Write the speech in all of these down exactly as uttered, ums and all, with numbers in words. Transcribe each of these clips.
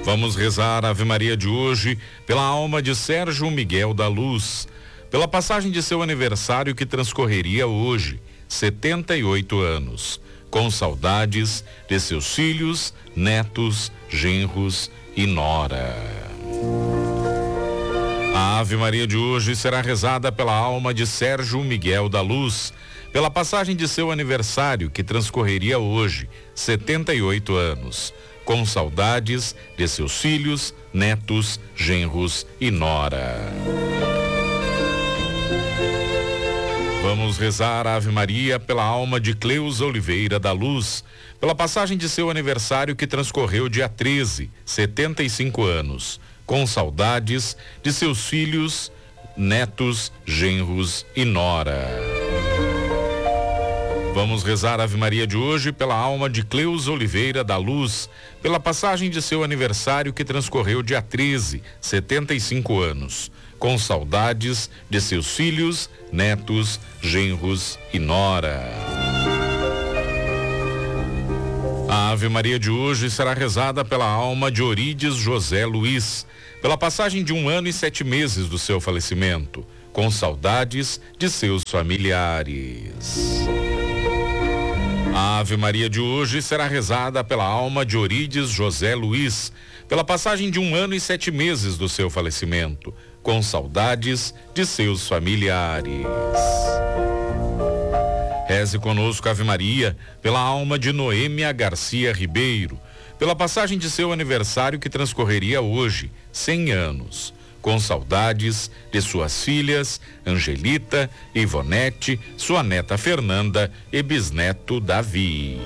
Vamos rezar a Ave Maria de hoje pela alma de Sérgio Miguel da Luz, pela passagem de seu aniversário que transcorreria hoje, setenta e oito anos, com saudades de seus filhos, netos, genros e nora. A Ave Maria de hoje será rezada pela alma de Sérgio Miguel da Luz, pela passagem de seu aniversário que transcorreria hoje, setenta e oito anos, com saudades de seus filhos, netos, genros e nora. Vamos rezar a Ave Maria pela alma de Cleusa Oliveira da Luz, pela passagem de seu aniversário que transcorreu dia treze, setenta e cinco anos, com saudades de seus filhos, netos, genros e nora. Vamos rezar a Ave Maria de hoje pela alma de Cleusa Oliveira da Luz, pela passagem de seu aniversário que transcorreu dia treze, setenta e cinco anos, com saudades de seus filhos, netos, genros e nora. A Ave Maria de hoje será rezada pela alma de Orides José Luiz, pela passagem de um ano e sete meses do seu falecimento, com saudades de seus familiares. A Ave Maria de hoje será rezada pela alma de Orides José Luiz, pela passagem de um ano e sete meses do seu falecimento, com saudades de seus familiares. Reze conosco, Ave Maria, pela alma de Noêmia Garcia Ribeiro, pela passagem de seu aniversário que transcorreria hoje, cem anos, com saudades de suas filhas, Angelita, Ivonete, sua neta Fernanda e bisneto Davi.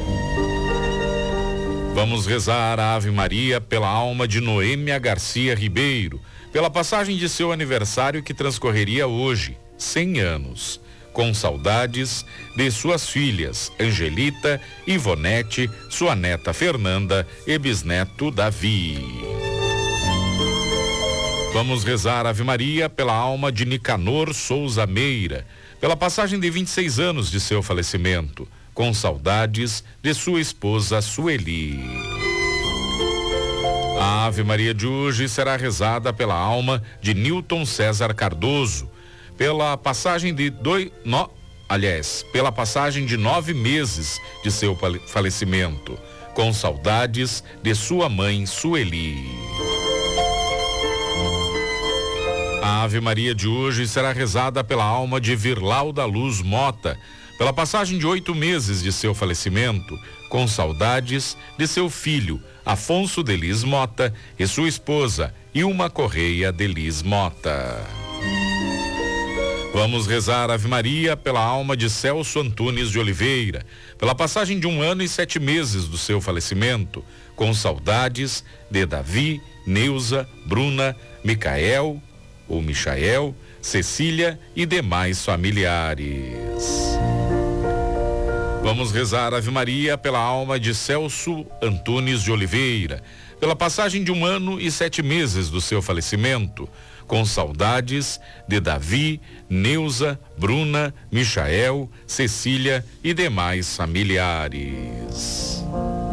Vamos rezar a Ave Maria pela alma de Noêmia Garcia Ribeiro, pela passagem de seu aniversário que transcorreria hoje, cem anos, com saudades de suas filhas, Angelita, Ivonete, sua neta Fernanda e bisneto Davi. Vamos rezar a Ave Maria pela alma de Nicanor Souza Meira, pela passagem de vinte e seis anos de seu falecimento, com saudades de sua esposa Sueli. A Ave Maria de hoje será rezada pela alma de Newton César Cardoso, pela passagem de dois, no, aliás, pela passagem de nove meses de seu falecimento, com saudades de sua mãe Sueli. A Ave Maria de hoje será rezada pela alma de Virlau da Luz Mota, pela passagem de oito meses de seu falecimento, com saudades de seu filho, Afonso Delis Mota, e sua esposa, Ilma Correia Delis Mota. Vamos rezar a Ave Maria pela alma de Celso Antunes de Oliveira, pela passagem de um ano e sete meses do seu falecimento, com saudades de Davi, Neuza, Bruna, Micael, ou Michael, Cecília e demais familiares. Vamos rezar a Ave Maria pela alma de Celso Antunes de Oliveira, pela passagem de um ano e sete meses do seu falecimento, com saudades de Davi, Neuza, Bruna, Michael, Cecília e demais familiares.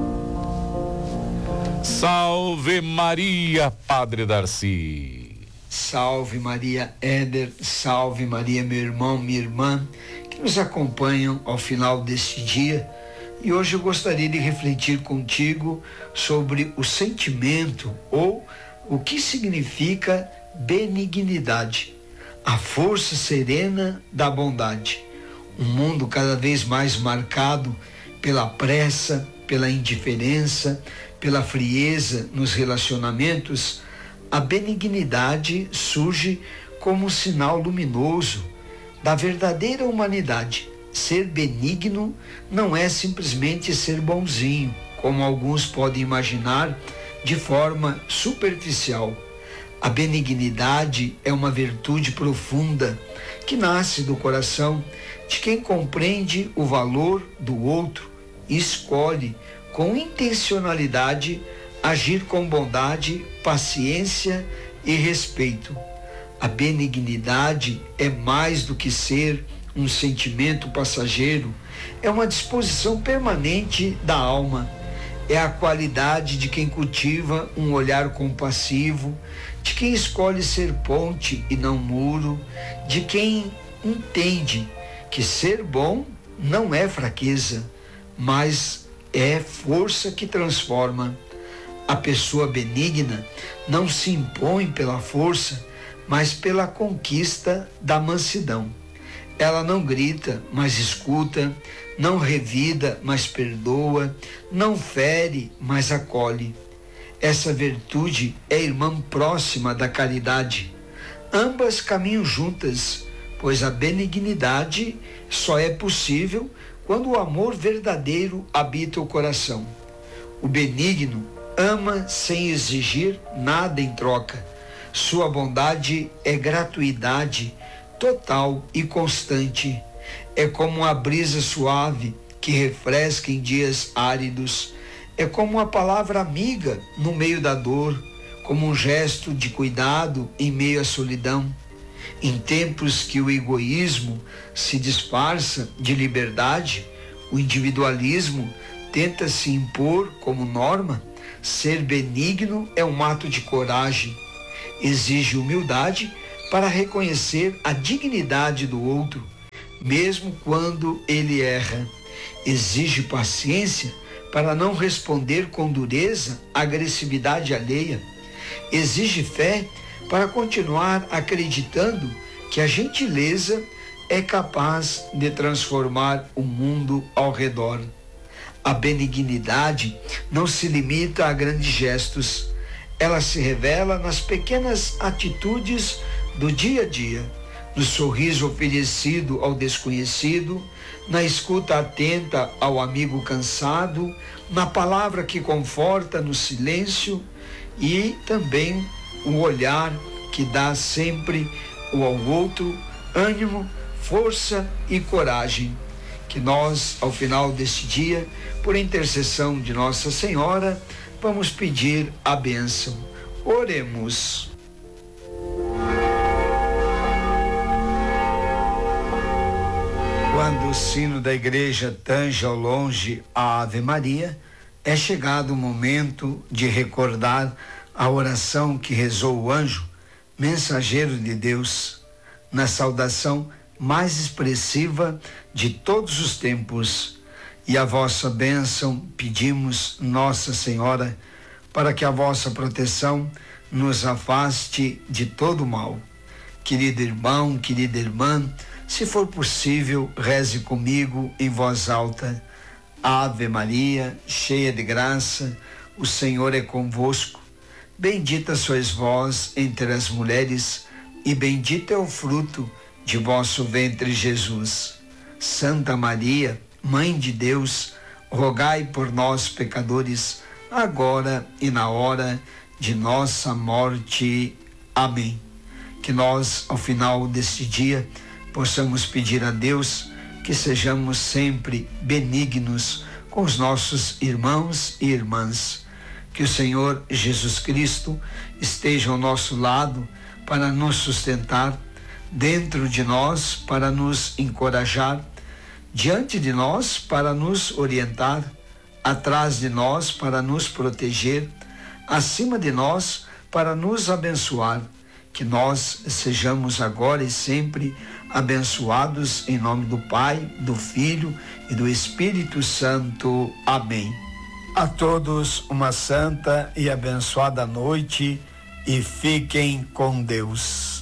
Salve Maria, Padre Darcy. Salve Maria Éder, salve Maria, meu irmão, minha irmã, que nos acompanham ao final deste dia. E hoje eu gostaria de refletir contigo sobre o sentimento ou o que significa benignidade, a força serena da bondade. Um mundo cada vez mais marcado pela pressa, pela indiferença, pela frieza nos relacionamentos. A benignidade surge como um sinal luminoso da verdadeira humanidade. Ser benigno não é simplesmente ser bonzinho, como alguns podem imaginar de forma superficial. A benignidade é uma virtude profunda que nasce do coração de quem compreende o valor do outro e escolhe com intencionalidade agir com bondade, paciência e respeito. A benignidade é mais do que ser um sentimento passageiro, é uma disposição permanente da alma. é a qualidade de quem cultiva um olhar compassivo, de quem escolhe ser ponte e não muro, de quem entende que ser bom não é fraqueza, mas é força que transforma. A pessoa benigna não se impõe pela força, mas pela conquista da mansidão. Ela não grita, mas escuta, não revida, mas perdoa, não fere, mas acolhe. Essa virtude é irmã próxima da caridade. Ambas caminham juntas, pois a benignidade só é possível quando o amor verdadeiro habita o coração. O benigno ama sem exigir nada em troca. Sua bondade é gratuidade total e constante. É como uma brisa suave que refresca em dias áridos. É como uma palavra amiga no meio da dor, como um gesto de cuidado em meio à solidão. Em tempos que o egoísmo se disfarça de liberdade, o individualismo tenta se impor como norma. Ser benigno é um ato de coragem. Exige humildade para reconhecer a dignidade do outro, mesmo quando ele erra. Exige paciência para não responder com dureza à agressividade alheia. Exige fé para continuar acreditando que a gentileza é capaz de transformar o mundo ao redor. A benignidade não se limita a grandes gestos. Ela se revela nas pequenas atitudes do dia a dia, no sorriso oferecido ao desconhecido, na escuta atenta ao amigo cansado, na palavra que conforta no silêncio e também o olhar que dá sempre ao outro ânimo, força e coragem. Que nós, ao final deste dia, por intercessão de Nossa Senhora, vamos pedir a bênção. Oremos. Quando o sino da igreja tange ao longe a Ave Maria, é chegado o momento de recordar a oração que rezou o anjo, mensageiro de Deus, na saudação mais expressiva de todos os tempos. E a vossa bênção pedimos, Nossa Senhora, para que a vossa proteção nos afaste de todo mal. Querido irmão, querida irmã, se for possível, reze comigo em voz alta. Ave Maria, cheia de graça, o Senhor é convosco. Bendita sois vós entre as mulheres, e bendito é o fruto de vosso ventre, Jesus. Santa Maria, Mãe de Deus, rogai por nós, pecadores, agora e na hora de nossa morte. Amém. Que nós, ao final deste dia, possamos pedir a Deus que sejamos sempre benignos com os nossos irmãos e irmãs. Que o Senhor Jesus Cristo esteja ao nosso lado para nos sustentar, dentro de nós para nos encorajar, diante de nós para nos orientar, atrás de nós para nos proteger, acima de nós para nos abençoar. Que nós sejamos agora e sempre abençoados em nome do Pai, do Filho e do Espírito Santo. Amém. A todos uma santa e abençoada noite e fiquem com Deus.